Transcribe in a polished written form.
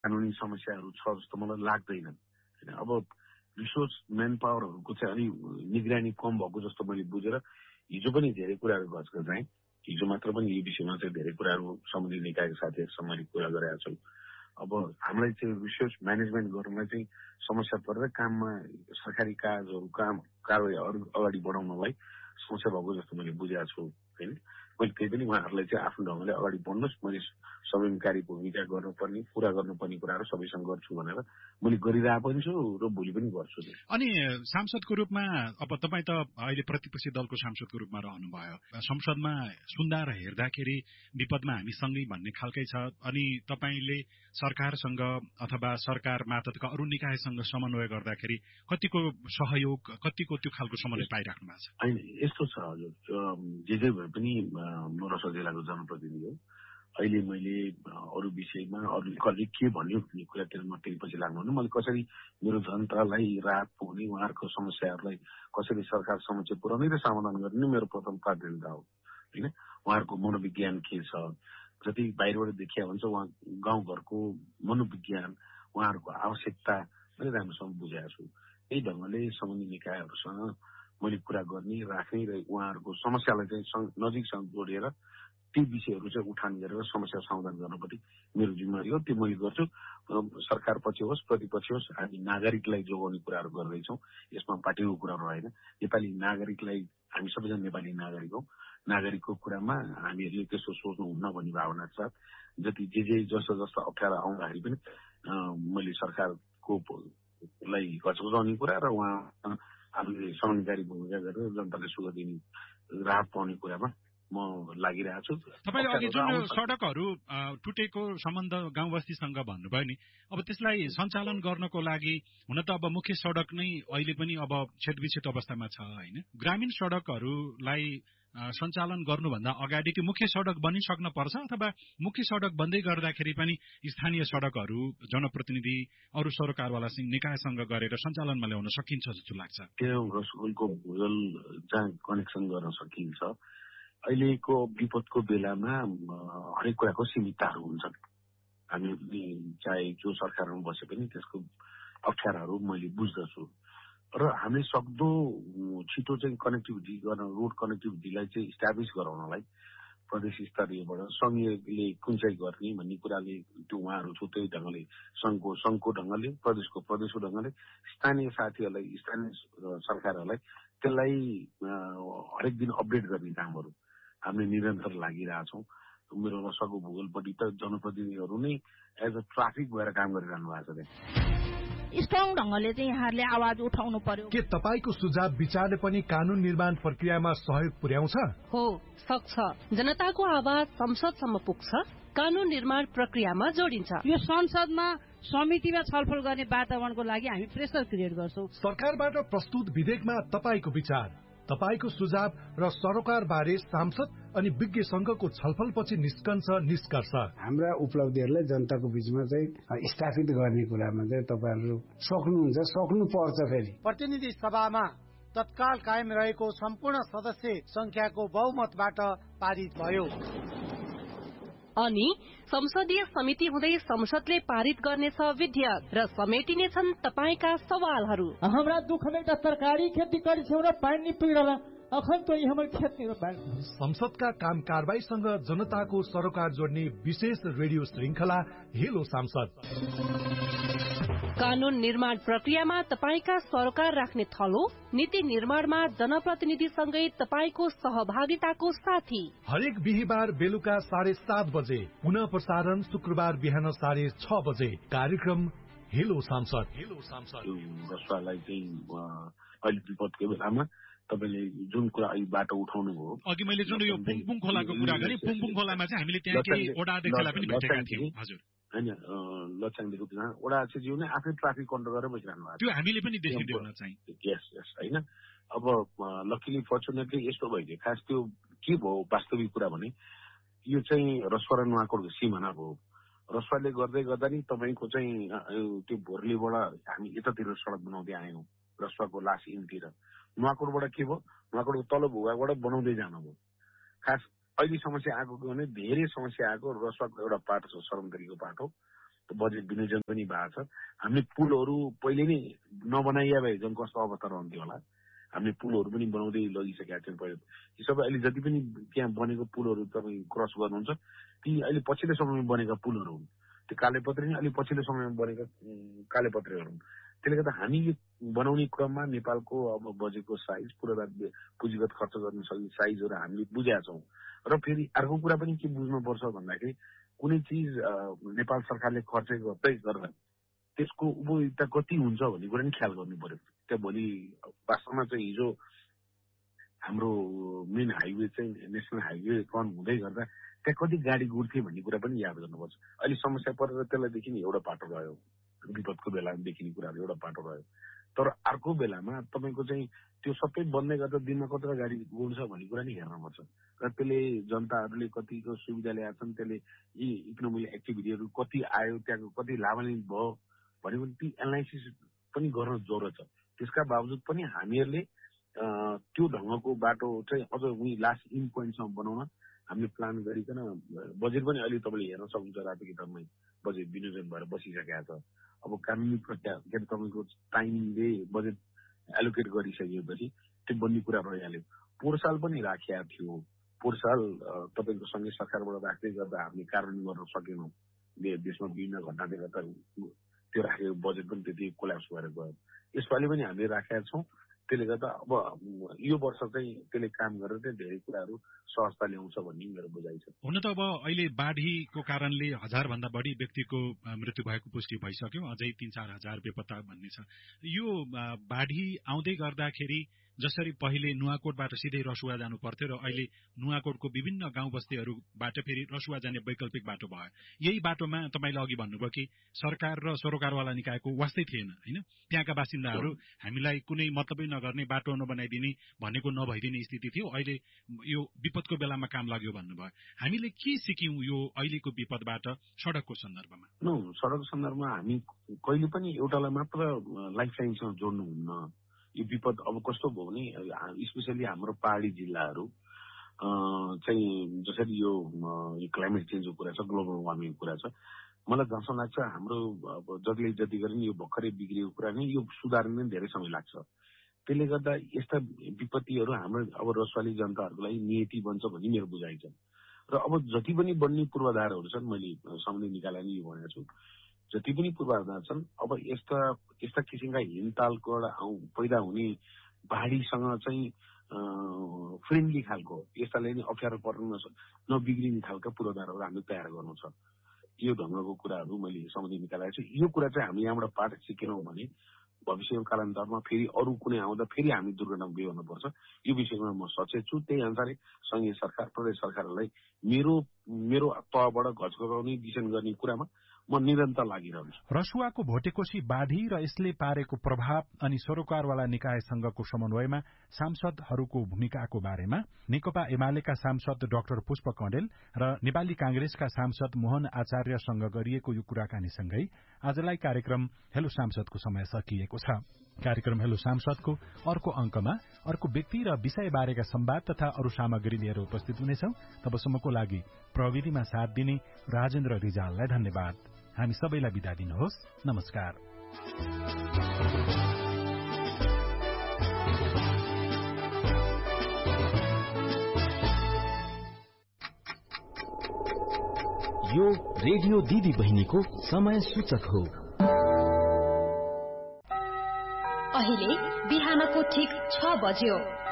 कानुनी समस्याहरू छ जस्तो मलाई लाग्दैन। अब रिसोर्स म्यान पावरहरूको चाहिँ अलि निगरानी कम भएको जस्तो मैले बुझेर हिजो पनि धेरै कुराहरू गजगजाएँ। हिजो मात्र पनि यो विषयमा चाहिँ धेरै कुराहरू सम्बन्धित निकायका साथीहरूसँग मैले कुरा गरेका छु। अब हामीलाई चाहिँ रिसोर्स म्यानेजमेन्ट गर्नलाई चाहिँ समस्या परेर काममा सरकारी कारवाहीहरू अगाडि बढाउनलाई समस्या भएको जस्तो मैले बुझेको छु होइन। मैले त्यही पनि उहाँहरूलाई चाहिँ आफ्नो ढङ्गले अगाडि बढ्नुहोस्, मैले संयमकारी भूमिका गर्नुपर्ने पूरा गर्नुपर्ने कुराहरू सबैसँग गर्छु भनेर मैले गरिरहेको पनि छु र भोलि पनि गर्छु। अनि सांसदको रूपमा अब तपाईँ त अहिले प्रतिपक्षी दलको सांसदको रूपमा रहनुभयो, संसदमा सुन्दा र हेर्दाखेरि विपदमा हामी सँगै भन्ने खालकै छ। अनि तपाईँले सरकारसँग अथवा सरकार मातहतका अरू निकायसँग समन्वय गर्दाखेरि कतिको सहयोग, कतिको त्यो खालको समन्वय पाइराख्नु भएको छ? होइन, यस्तो छ हजुर, जे भए पनि म रसुवा जिल्लाको जनप्रतिनिधि हो। अहिले मैले अरू विषयमा अरूले कसले के भन्यो भन्ने कुरातिर म त्यही पछि लाग्नु भने मैले कसरी मेरो जनतालाई राहत पुग्ने, उहाँहरूको समस्याहरूलाई कसरी सरकार समक्ष पुर्याउने र समाधान गर्ने मेरो प्रथम प्राथमिकता हो होइन। उहाँहरूको मनोविज्ञान के छ, जति बाहिरबाट देखिया हुन्छ उहाँ गाउँघरको मनोविज्ञान, उहाँहरूको आवश्यकता मैले राम्रोसँग बुझाएको छु। यही ढङ्गले सम्बन्धित निकायहरूसँग मैले कुरा गर्ने, राख्ने र उहाँहरूको समस्यालाई चाहिँ नजिकसँग जोडेर ती विषयहरू चाहिँ उठान गरेर समस्या समाधान गर्नुपर्ने मेरो जिम्मेवारी हो। त्यो मैले गर्छु। सरकार पक्ष होस् प्रतिपक्ष होस्, हामी नागरिकलाई जोगाउने कुराहरू गर्दैछौँ। यसमा पार्टीको कुराहरू होइन। नेपाली नागरिकलाई, हामी सबैजना नेपाली नागरिक हौ। नागरिकको कुरामा हामीहरूले त्यस्तो सोच्नुहुन्न भन्ने भावना साथ जति जस्तो अप्ठ्यारो आउँदाखेरि पनि मैले सरकारको लाई घचघचाउने कुरा र उहाँ हामीले समन्वयकारी भूमिका गरेर जनताले सुख दिने, राहत पाउने कुरामा म लागिरहेको छु। तपाईँले अघि जुन सडकहरू टुटेको सम्बन्ध गाउँ बस्तीसँग भन्नुभयो नि, अब त्यसलाई सञ्चालन गर्नको लागि हुन त अब मुख्य सडक नै अहिले पनि अब छेदविछेद अवस्थामा छ होइन। ग्रामीण सडकहरूलाई सञ्चालन गर्नुभन्दा अगाडि त्यो मुख्य सडक बनिसक्न पर्छ अथवा मुख्य सडक बन्दै गर्दाखेरि पनि स्थानीय सडकहरू जनप्रतिनिधि अरू सरकारवाला निकायसँग गरेर सञ्चालनमा ल्याउन सकिन्छ जस्तो लाग्छ? त्यो रसुलको भूगोल जहाँ कनेक्सन गर्न सकिन्छ। अहिलेको विपदको बेलामा हरेक कुराको सीमितताहरू हुन्छन्। हामी चाहे जो सरकारमा बसे पनि त्यसको अप्ठ्याराहरू मैले बुझ्दछु र हामीले सक्दो छिटो चाहिँ कनेक्टिभिटी गर्न, रोड कनेक्टिभिटीलाई चाहिँ इस्टाब्लिस गराउनलाई प्रदेश स्तरीयबाट संघीयले कुन चाहिँ गर्ने भन्ने कुराले त्यो उहाँहरू छुट्टै ढङ्गले सङ्घको ढङ्गले, प्रदेशको ढङ्गले, स्थानीय साथीहरूलाई, स्थानीय सरकारहरूलाई त्यसलाई हरेक दिन अपडेट गर्ने कामहरू हामीले निरन्तर लागिरहेछौँ। मेरो रसुवाको भूगोलपट्टि त जनप्रतिनिधिहरू नै एज अ ट्राफिक भएर काम गरिरहनु भएको छ। स्ट्रङ ढङ्गले चाहिँ यहाँहरूले आवाज उठाउनु पर्यो। के तपाईको सुझाव विचारले पनि कानून निर्माण प्रक्रियामा सहयोग पुर्याउँछ? हो, सक्छ। जनताको आवाज संसदसम्म पुग्छ, कानून निर्माण प्रक्रियामा जोडिन्छ। यो संसदमा समितिमा छलफल गर्ने वातावरणको लागि हामी प्रेसर क्रिएट गर्छौं। सरकारबाट प्रस्तुत विधेयकमा तपाईको विचार, तपाईको सुझाव र सरकार बारे सांसद अनि विज्ञ संघको छलफलपछि निस्कन्छ निष्कर्ष। हाम्रा उपलब्धिहरूलाई जनताको बीचमा चाहिँ स्थापित गर्ने कुरामा चाहिँ तपाईहरु सक्नुहुन्छ, सक्नुपर्छ। फेरि प्रतिनिधि सभामा तत्काल कायम रहेको सम्पूर्ण सदस्य संख्याको बहुमतबाट पारित भयो। अनि संसदीय समिति हुँदै संसदले पारित गर्नेछ विधेयक र समेटिनेछन् तपाईका सवालहरू। हाम्रा दुःखमा एउटा तरकारी खेती गरिछौं र पानी पिउला अखन त हाम्रो खेती र बाढ। संसदका काम कारबाहीसँग जनताको सरोकार जोड्ने विशेष रेडियो श्रृंखला हेलो सांसद। कानून निर्माण प्रक्रियामा तपाईका सरोकार राख्ने थलो, नीति निर्माणमा जनप्रतिनिधिसँगै तपाईको सहभागिताको साथी। हरेक बिहीबार बेलुका 7:30 बजे, पुनः प्रसारण शुक्रबार बिहान 6:30 बजे। कार्यक्रम हेलो सांसद। रसुवालाई चाहिँ अहिले विपदको बेलामा तपाईले जुन कुरा अहिले बाटो उठाउनु भयो, अघि मैले जुन यो पुङपुङ खोलाको कुरा गरेँ, पुङपुङ खोलामा चाहिँ हामीले त्यहाँ केही वडा अध्यक्षलाई पनि भेटेका थियौं। हजुर, हैन, लक्षाङदेखि त्यहाँ वडा अध्यक्षज्यू नै आफै ट्राफिक कन्ट्रोल गरेर बसिरहनु भएको छ। त्यो हामीले पनि देखिदिउन चाहिँ। यस हैन। अब लकिली फर्चुनेटली यस्तो भइदियो। खास त्यो के भयो वास्तविक कुरा भने यो चाहिँ रसुवा र नुवाकोटको सिमाना भयो। रसुवाले गर्दै गर्दा नि तपाईको चाहिँ त्यो भोर्लीबाट हामी यतातिर सडक बनाउँदै आयौं, रसुवाको लास्ट इन्डतिर। नुवाकोटबाट के भयो, नुवाकोटको तल्लो भूभागबाट बनाउँदै जानुभयो। खास अहिले समस्या आएको के भने धेरै समस्या आएको रसुवाको एउटा पाटो छ, सरमतरीको पाटो, बजेट विनियोजन पनि भएको छ। हामीले पुलहरू पहिले नै नबनाइया भए झन् कस्तो अवस्था रहन्थ्यो होला। हामीले पुलहरू पनि बनाउँदै लगिसकेका छौँ। पहिलो यी सबै अहिले जति पनि त्यहाँ बनेको पुलहरू तपाईँ क्रस गर्नुहुन्छ ती अहिले पछिल्लो समयमा बनेका पुलहरू हुन्। त्यो कालेपत्रे नै अलि पछिल्लो समयमा बनेका कालेपत्रेहरू हुन्। त्यसले गर्दा हामी यो बनाउने क्रममा नेपालको अब बजेटको साइज पुँजीगत खर्च गर्न सक्ने साइजहरू हामीले बुझेका छौँ। र फेरि अर्को कुरा पनि के बुझ्नुपर्छ भन्दाखेरि कुनै चिज नेपाल सरकारले खर्च गर्दै गर्दा त्यसको उपयोगिता कति हुन्छ भन्ने कुरा नि ख्याल गर्नु पर्यो। त्यहाँ भोलि वास्तवमा चाहिँ हिजो हाम्रो मेन हाइवे चाहिँ नेसनल हाइवे रन हुँदै गर्दा त्यहाँ कति गाडी गुड्थे भन्ने कुरा पनि याद गर्नुपर्छ। अहिले समस्या परेर त्यसलाई देखिने एउटा पाटो रह्यो, विपदको बेलामा देखिने कुराहरू एउटा पाटो रह्यो। तर अर्को बेलामा तपाईँको चाहिँ त्यो सबै बन्दै गर्दा दिनमा कतिवटा गाडी गुड्छ भन्ने कुरा नि हेर्नुपर्छ। र त्यसले जनताहरूले कतिको सुविधा ल्याएका छन्, त्यसले यी इकोनोमिक एक्टिभिटीहरू कति आयो, त्यहाँको कति लाभान्वित भयो भनेको ती एनालाइसिस पनि गर्न जरुरत छ। त्यसका बावजुद पनि हामीहरूले त्यो ढङ्गको बाटो चाहिँ अझ उही लास्ट इन पोइन्टसम्म बनाउन हामीले प्लान गरिकन बजेट पनि अहिले तपाईँले हेर्न सक्नुहुन्छ। रातो किताबमै बजेट विनियोजन भएर बसिसकेका छ। अब कानुनी प्रक्रिया के अरे तपाईँको टाइमिङले बजेट एलोकेट गरिसकेपछि त्यो बन्ने कुरा रहिहाल्यो। पोहोर साल पनि राखिएको थियो। पोहोर साल तपाईँको सँगै सरकारबाट राख्दै गर्दा हामीले कार्यान्वयन गर्न सकेनौँ। देशमा विभिन्न घटनाले गर्दा त्यो राखेको बजेट पनि त्यति कोल्याप्स भएर गयो। यसपालि पनि हामीले राखेका छौँ। त्यसले गर्दा अब यो वर्ष चाहिँ त्यसले काम गरेर चाहिँ धेरै कुराहरू सहजता ल्याउँछ भन्ने मेरो बुझाइ छ। हुन त अब अहिले बाढीको कारणले 1000 भन्दा बढी व्यक्तिको मृत्यु भएको पुष्टि भइसक्यो। अझै 3-4 हजार बेपत्ता भन्ने छ। यो बाढी आउँदै गर्दाखेरि जसरी पहिले नुवाकोटबाट सिधै रसुवा जानु पर्थ्यो र अहिले नुवाकोटको विभिन्न गाउँ बस्तीहरूबाट फेरि रसुवा जाने वैकल्पिक बाटो भयो। यही बाटोमा तपाईँले अघि भन्नुभयो कि सरकार र सरोकारवाला निकायको वास्तै थिएन, होइन? त्यहाँका बासिन्दाहरू हामीलाई कुनै मतलबै नगर्ने बाटो नबनाइदिने भनेको नभइदिने स्थिति थियो। अहिले यो विपदको बेलामा काम लाग्यो भन्नुभयो। हामीले के सिक्यौँ यो अहिलेको विपदबाट सडकको सन्दर्भमा? सडकको सन्दर्भमा हामी कहिले पनि एउटालाई मात्र लाइफ लाइनसँग जोड्नुहुन्न। यो विपद अब कस्तो भयो भने स्पेसली हाम्रो पहाडी जिल्लाहरू चाहिँ जसरी यो क्लाइमेट चेन्जको कुरा छ, ग्लोबल वार्मिङको कुरा छ, मलाई जहाँसम्म लाग्छ हाम्रो अब जतिले जति गरे नि यो भर्खरै बिग्रिएको कुरा नै यो सुधार्न नै धेरै समय लाग्छ। त्यसले गर्दा यस्ता विपत्तिहरू हाम्रो अब रसवाली जनताहरूको लागि नियति बन्छ भन्ने मेरो बुझाइ छ। र अब जति पनि बन्ने पूर्वाधारहरू छन्, मैले सम्बन्धित निकायलाई नै यो भनेको छु, जति पनि पूर्वाधार छन् अब यस्ता किसिमका हिमतालको पैदा हुने पहाडीसँग चाहिँ फ्रेन्डली खालको यस्ताले नै अप्ठ्यारो पर्न नबिग्रिने खालका पूर्वाधारहरू हामीले तयार गर्नु छ। यो ढङ्गको कुराहरू मैले सम्बन्धित निकालेको छु। यो कुरा चाहिँ हामी यहाँबाट पाठ सिकेनौँ भने भविष्यको कालान्तरमा फेरि अरू कुनै आउँदा फेरि हामी दुर्घटनामा बेहोर्नुपर्छ। यो विषयमा म सचेत छु। त्यही अनुसारै संघीय सरकार, प्रदेश सरकारहरूलाई मेरो तहबाट घचघचाउने डिसिजन गर्ने कुरामा म निरन्तर लागिरहन्छु। रसुवाको भोटेकोशी बाढी र यसले पारेको प्रभाव अनि सरोकारवाला निकायसँगको समन्वयमा सांसदहरूको भूमिकाको बारेमा नेकपा एमालेका सांसद डाक्टर पुष्प कँडेल र नेपाली कांग्रेसका सांसद मोहन आचार्यसँग गरिएको यो कुराकानीसँगै आजलाई कार्यक्रम हेलो सांसदको समय सकिएको छ। कार्यक्रम हेलो सांसदको अर्को अंकमा अर्को व्यक्ति र विषय बारेका संवाद तथा अरू सामग्री लिएर उपस्थित हुनेछौं। तबसम्मको लागि प्रविधिमा साथ दिने राजेन्द्र रिजाललाई धन्यवाद। हामी सबैलाई बिदा दिनुहोस्। नमस्कार। यो रेडियो दिदी बहिनीको समय सूचक हो। अहिले बिहानको ठीक 6 बज्यो।